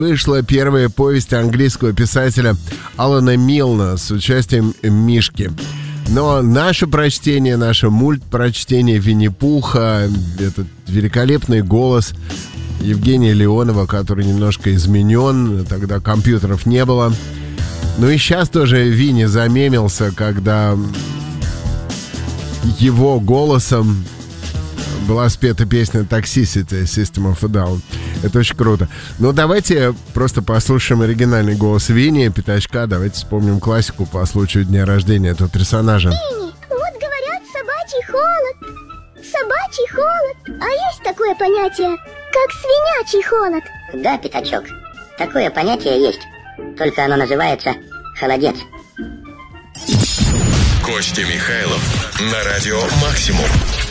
вышла первая повесть английского писателя Алана Милна с участием Мишки. Но наше прочтение, наше мультпрочтение Винни-Пуха, этот великолепный голос Евгения Леонова, который немножко изменен, тогда компьютеров не было. Ну и сейчас тоже Винни замемился, когда его голосом была спета песня Toxicity System of a Down. Это очень круто. Ну, давайте просто послушаем оригинальный голос Винни, Пятачка. Давайте вспомним классику по случаю дня рождения этого персонажа. Винни, вот говорят, собачий холод. Собачий холод. А есть такое понятие, как свинячий холод? Да, Пятачок, такое понятие есть. Только оно называется холодец. Костя Михайлов на радио «Максимум».